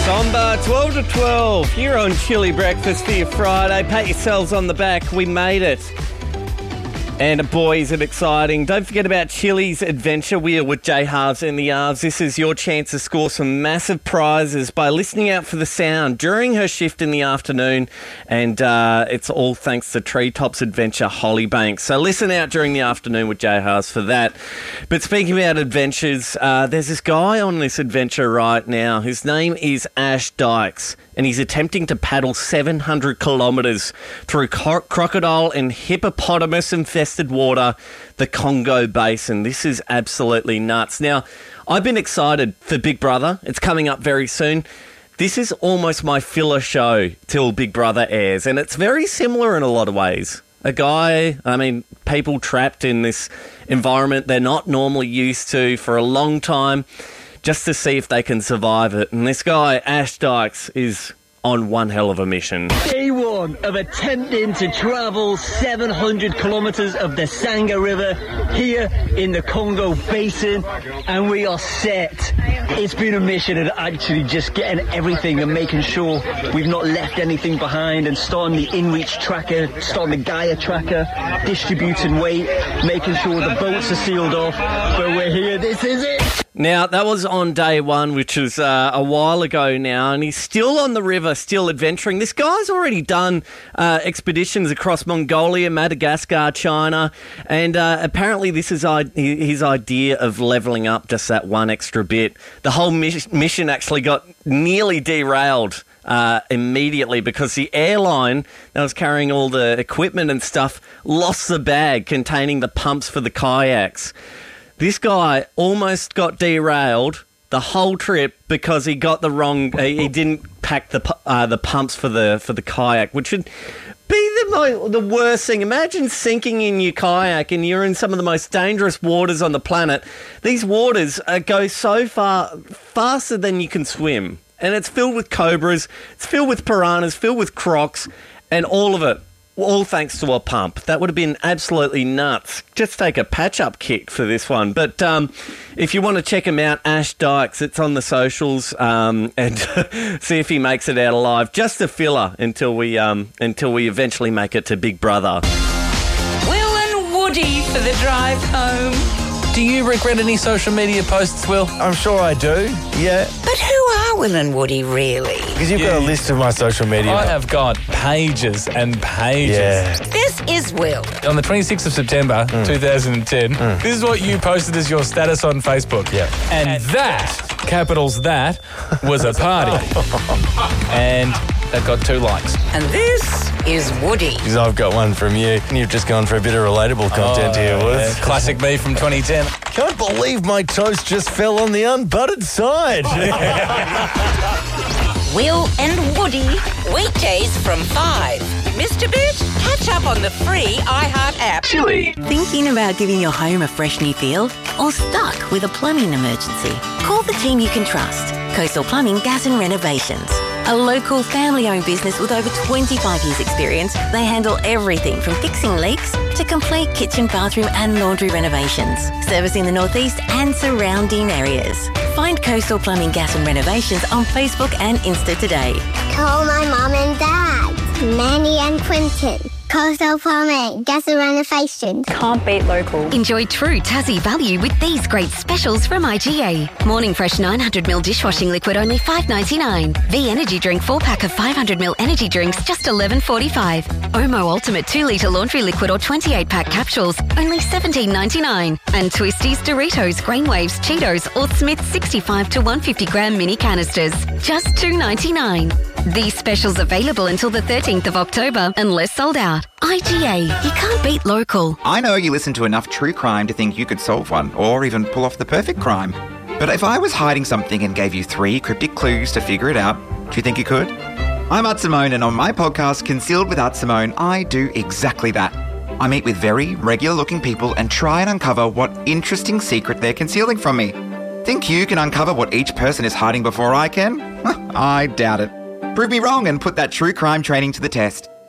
Zomba, 12 to 12. You're on Chili Breakfast for your Friday. Pat yourselves on the back. We made it. And boy, is it exciting. Don't forget about Chili's Adventure Wheel with J Halves and the Arves. This is your chance to score some massive prizes by listening out for the sound during her shift in the afternoon. And it's all thanks to Treetops Adventure Hollybank. So listen out during the afternoon with J Halves for that. But speaking about adventures, there's this guy on this adventure right now. His name is Ash Dykes. And he's attempting to paddle 700 kilometres through crocodile and hippopotamus-infested water, the Congo Basin. This is absolutely nuts. Now, I've been excited for Big Brother. It's coming up very soon. This is almost my filler show till Big Brother airs, and it's very similar in a lot of ways. People trapped in this environment they're not normally used to for a long time, just to see if they can survive it. And this guy, Ash Dykes, is on one hell of a mission. Day one of attempting to travel 700 kilometres of the Sangha River here in the Congo Basin, and we are set. It's been a mission of actually just getting everything and making sure we've not left anything behind, and starting the InReach tracker, starting the Gaia tracker, distributing weight, making sure the boats are sealed off. But we're here, this is it! Now, that was on day one, which was a while ago now, and he's still on the river, still adventuring. This guy's already done expeditions across Mongolia, Madagascar, China, and apparently this is his idea of levelling up just that one extra bit. The whole mission actually got nearly derailed immediately because the airline that was carrying all the equipment and stuff lost the bag containing the pumps for the kayaks. This guy almost got derailed the whole trip because he got the wrong. He didn't pack the pumps for the kayak, which would be the worst thing. Imagine sinking in your kayak and you're in some of the most dangerous waters on the planet. These waters go so faster than you can swim, and it's filled with cobras, it's filled with piranhas, filled with crocs, and all of it. All thanks to a pump. That would have been absolutely nuts. Just take a patch-up kick for this one. But if you want to check him out, Ash Dykes, it's on the socials, and see if he makes it out alive. Just a filler until we eventually make it to Big Brother. Will and Woody for the drive home. Do you regret any social media posts, Will? I'm sure I do, yeah. But who are Will and Woody, really? Because you've got a list of my social media. I have got pages and pages. Yeah. This is Will. On the 26th of September, 2010, this is what you posted as your status on Facebook. Yeah. And that, capitals that, was a party. And that got 2 likes. And this is Woody. Because I've got one from you. And you've just gone for a bit of relatable content here, Woods. Yeah, classic me from 2010. Can't believe my toast just fell on the unbuttered side. Will and Woody, weekdays from 5. Missed a bit? Catch up on the free iHeart app. Chili. Thinking about giving your home a fresh new feel? Or stuck with a plumbing emergency? Call the team you can trust. Coastal Plumbing, Gas and Renovations. A local family-owned business with over 25 years' experience, they handle everything from fixing leaks to complete kitchen, bathroom and laundry renovations. Servicing the Northeast and surrounding areas. Find Coastal Plumbing, Gas and Renovations on Facebook and Insta today. Call my mum and dad, Manny and Quentin. Coastal Plumbing, Gas and Renovations. Can't beat local. Enjoy true Tassie value with these great specials from IGA. Morning Fresh 900ml dishwashing liquid only $5.99. V Energy Drink 4-pack of 500ml energy drinks just $11.45. Omo Ultimate 2-litre laundry liquid or 28-pack capsules only $17.99. And Twisties, Doritos, Grainwaves, Cheetos or Smith's 65 to 150 gram mini canisters just $2.99. These specials available until the 13th of October unless sold out. IGA, you can't beat local. I know you listen to enough true crime to think you could solve one or even pull off the perfect crime. But if I was hiding something and gave you 3 cryptic clues to figure it out, do you think you could? I'm Art Simone, and on my podcast, Concealed with Art Simone, I do exactly that. I meet with very regular-looking people and try and uncover what interesting secret they're concealing from me. Think you can uncover what each person is hiding before I can? I doubt it. Prove me wrong and put that true crime training to the test.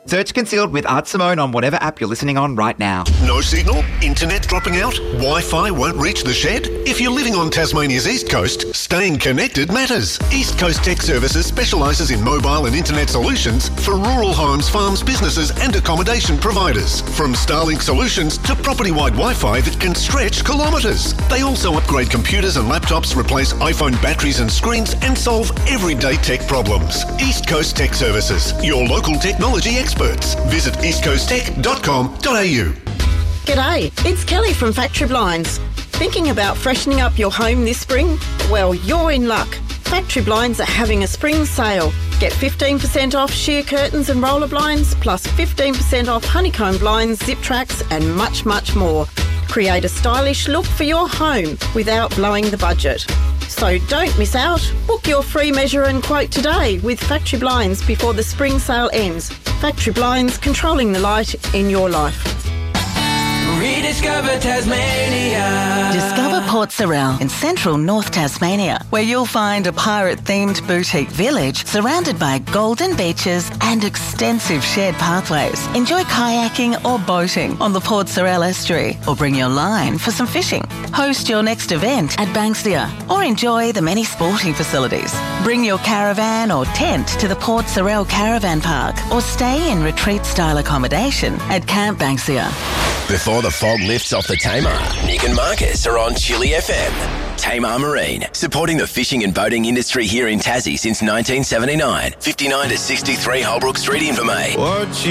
Search Concealed with Art Simone on whatever app you're listening on right now. No signal? Internet dropping out? Wi-Fi won't reach the shed? If you're living on Tasmania's East Coast, staying connected matters. East Coast Tech Services specialises in mobile and internet solutions for rural homes, farms, businesses and accommodation providers. From Starlink solutions to property-wide Wi-Fi that can stretch kilometres. They also upgrade computers and laptops, replace iPhone batteries and screens and solve everyday tech problems. East Coast Tech Services, your local technology experts. Visit eastcoasttech.com.au. G'day, it's Kelly from Factory Blinds. Thinking about freshening up your home this spring? Well, you're in luck. Factory Blinds are having a spring sale. Get 15% off sheer curtains and roller blinds, plus 15% off honeycomb blinds, zip tracks and much, much more. Create a stylish look for your home without blowing the budget. So don't miss out. Book your free measure and quote today with Factory Blinds before the spring sale ends. Factory Blinds, controlling the light in your life. Rediscover Tasmania. Discover Port Sorell in central North Tasmania, where you'll find a pirate-themed boutique village surrounded by golden beaches and extensive shared pathways. Enjoy kayaking or boating on the Port Sorell estuary, or bring your line for some fishing. Host your next event at Banksia, or enjoy the many sporting facilities. Bring your caravan or tent to the Port Sorell Caravan Park, or stay in retreat-style accommodation at Camp Banksia. Before the fog lifts off the Tamar, Nick and Marcus are on Chili FM. Tamar Marine, supporting the fishing and boating industry here in Tassie since 1979. 59 to 63 Holbrook Street, Invermay.